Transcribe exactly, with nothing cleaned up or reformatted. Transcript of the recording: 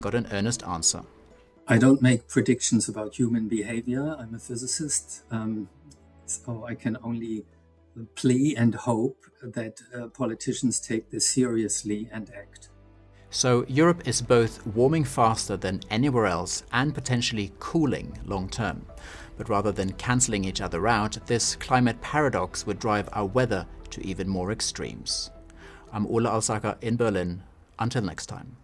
got an earnest answer. I don't make predictions about human behavior. I'm a physicist, um, so I can only plea and hope that uh, politicians take this seriously and act. So Europe is both warming faster than anywhere else and potentially cooling long term. But rather than cancelling each other out, this climate paradox would drive our weather to even more extremes. I'm Ole Alsaker in Berlin. Until next time.